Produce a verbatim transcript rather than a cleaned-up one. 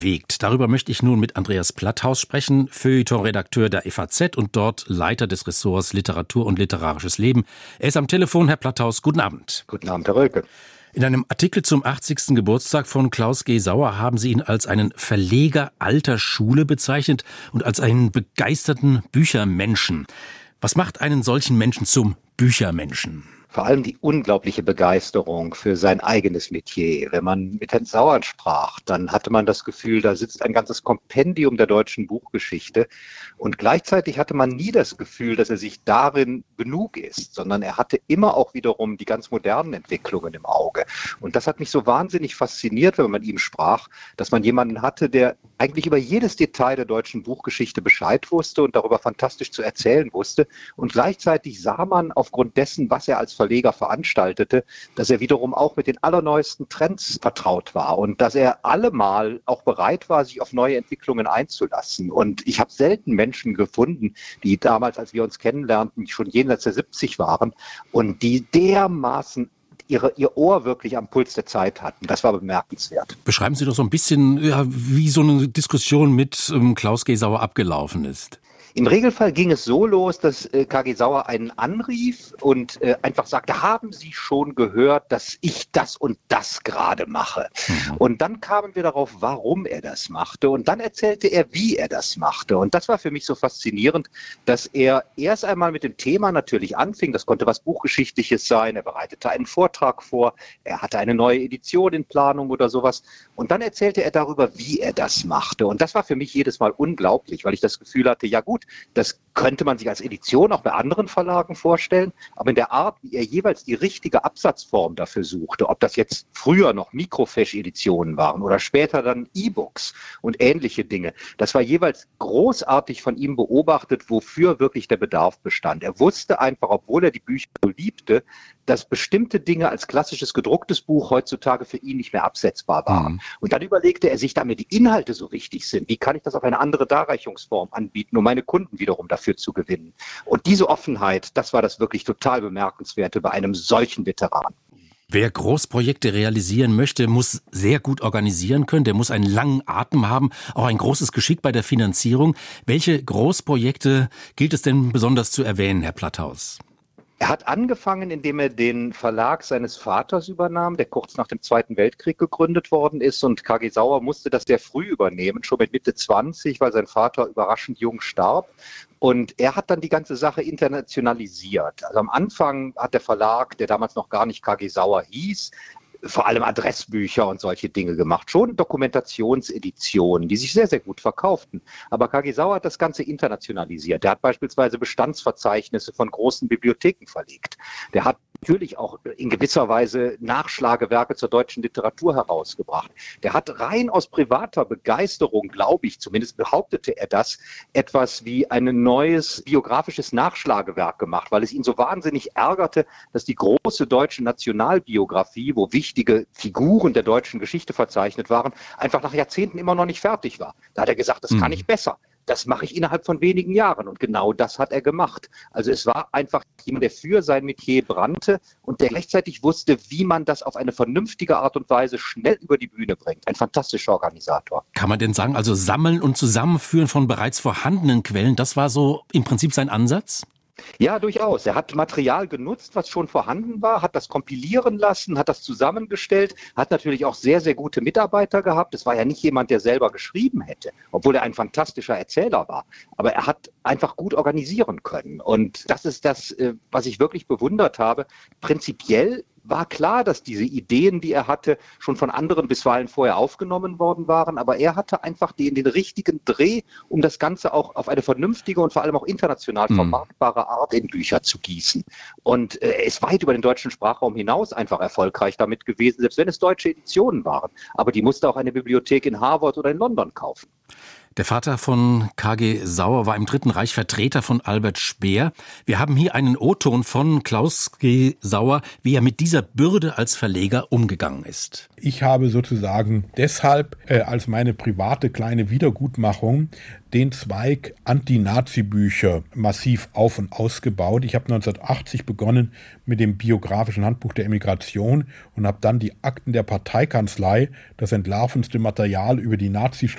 bewegt. Darüber möchte ich nun mit Andreas Platthaus sprechen, Feuilleton-Redakteur der F A Z und dort Leiter des Ressorts Literatur und literarisches Leben. Er ist am Telefon. Herr Platthaus, guten Abend. Guten Abend, Herr Rölke. In einem Artikel zum achtzigsten Geburtstag von Klaus G. Sauer haben Sie ihn als einen Verleger alter Schule bezeichnet und als einen begeisterten Büchermenschen. Was macht einen solchen Menschen zum Büchermenschen? Vor allem die unglaubliche Begeisterung für sein eigenes Metier. Wenn man mit Herrn Sauer sprach, dann hatte man das Gefühl, da sitzt ein ganzes Kompendium der deutschen Buchgeschichte. Und gleichzeitig hatte man nie das Gefühl, dass er sich darin genug ist, sondern er hatte immer auch wiederum die ganz modernen Entwicklungen im Auge. Und das hat mich so wahnsinnig fasziniert, wenn man mit ihm sprach, dass man jemanden hatte, der eigentlich über jedes Detail der deutschen Buchgeschichte Bescheid wusste und darüber fantastisch zu erzählen wusste. Und gleichzeitig sah man aufgrund dessen, was er als Verleger veranstaltete, dass er wiederum auch mit den allerneuesten Trends vertraut war und dass er allemal auch bereit war, sich auf neue Entwicklungen einzulassen. Und ich habe selten Menschen gefunden, die damals, als wir uns kennenlernten, schon jenseits der siebzig waren und die dermaßen Ihre, ihr Ohr wirklich am Puls der Zeit hatten. Das war bemerkenswert. Beschreiben Sie doch so ein bisschen, ja, wie so eine Diskussion mit ähm, Klaus G. Sauer abgelaufen ist. Im Regelfall ging es so los, dass äh, K G. Sauer einen anrief und äh, einfach sagte, haben Sie schon gehört, dass ich das und das gerade mache? Mhm. Und dann kamen wir darauf, warum er das machte. Und dann erzählte er, wie er das machte. Und das war für mich so faszinierend, dass er erst einmal mit dem Thema natürlich anfing. Das konnte was Buchgeschichtliches sein. Er bereitete einen Vortrag vor. Er hatte eine neue Edition in Planung oder sowas. Und dann erzählte er darüber, wie er das machte. Und das war für mich jedes Mal unglaublich, weil ich das Gefühl hatte, ja gut, das könnte man sich als Edition auch bei anderen Verlagen vorstellen, aber in der Art, wie er jeweils die richtige Absatzform dafür suchte, ob das jetzt früher noch Microfiche-Editionen waren oder später dann E-Books und ähnliche Dinge, das war jeweils großartig von ihm beobachtet, wofür wirklich der Bedarf bestand. Er wusste einfach, obwohl er die Bücher so liebte, dass bestimmte Dinge als klassisches gedrucktes Buch heutzutage für ihn nicht mehr absetzbar waren. Mhm. Und dann überlegte er sich, damit die Inhalte so wichtig sind, wie kann ich das auf eine andere Darreichungsform anbieten, um meine Kunden wiederum dafür zu gewinnen. Und diese Offenheit, das war das wirklich total Bemerkenswerte bei einem solchen Veteran. Wer Großprojekte realisieren möchte, muss sehr gut organisieren können, der muss einen langen Atem haben, auch ein großes Geschick bei der Finanzierung. Welche Großprojekte gilt es denn besonders zu erwähnen, Herr Platthaus? Er hat angefangen, indem er den Verlag seines Vaters übernahm, der kurz nach dem Zweiten Weltkrieg gegründet worden ist. Und K G. Sauer musste das sehr früh übernehmen, schon mit Mitte zwanzig, weil sein Vater überraschend jung starb. Und er hat dann die ganze Sache internationalisiert. Also am Anfang hat der Verlag, der damals noch gar nicht K G. Sauer hieß, vor allem Adressbücher und solche Dinge gemacht. Schon Dokumentationseditionen, die sich sehr, sehr gut verkauften. Aber K G. Sauer hat das Ganze internationalisiert. Der hat beispielsweise Bestandsverzeichnisse von großen Bibliotheken verlegt. Der hat natürlich auch in gewisser Weise Nachschlagewerke zur deutschen Literatur herausgebracht. Der hat rein aus privater Begeisterung, glaube ich, zumindest behauptete er das, etwas wie ein neues biografisches Nachschlagewerk gemacht, weil es ihn so wahnsinnig ärgerte, dass die große deutsche Nationalbiografie, wo wichtige Figuren der deutschen Geschichte verzeichnet waren, einfach nach Jahrzehnten immer noch nicht fertig war. Da hat er gesagt, das mhm. kann ich besser. Das mache ich innerhalb von wenigen Jahren. Und genau das hat er gemacht. Also es war einfach jemand, der für sein Metier brannte und der gleichzeitig wusste, wie man das auf eine vernünftige Art und Weise schnell über die Bühne bringt. Ein fantastischer Organisator. Kann man denn sagen, also Sammeln und Zusammenführen von bereits vorhandenen Quellen, das war so im Prinzip sein Ansatz? Ja, durchaus. Er hat Material genutzt, was schon vorhanden war, hat das kompilieren lassen, hat das zusammengestellt, hat natürlich auch sehr, sehr gute Mitarbeiter gehabt. Es war ja nicht jemand, der selber geschrieben hätte, obwohl er ein fantastischer Erzähler war. Aber er hat einfach gut organisieren können. Und das ist das, was ich wirklich bewundert habe. Prinzipiell war klar, dass diese Ideen, die er hatte, schon von anderen bisweilen vorher aufgenommen worden waren, aber er hatte einfach den, den richtigen Dreh, um das Ganze auch auf eine vernünftige und vor allem auch international vermarktbare Art in Bücher zu gießen. Und äh, er ist weit über den deutschen Sprachraum hinaus einfach erfolgreich damit gewesen, selbst wenn es deutsche Editionen waren. Aber die musste auch eine Bibliothek in Harvard oder in London kaufen. Der Vater von K G. Sauer war im Dritten Reich Vertreter von Albert Speer. Wir haben hier einen O-Ton von Klaus G. Sauer, wie er mit dieser Bürde als Verleger umgegangen ist. Ich habe sozusagen deshalb äh, als meine private kleine Wiedergutmachung den Zweig Anti-Nazi-Bücher massiv auf- und ausgebaut. Ich habe neunzehnhundertachtzig begonnen mit dem biografischen Handbuch der Emigration und habe dann die Akten der Parteikanzlei, das entlarvendste Material über die Nazis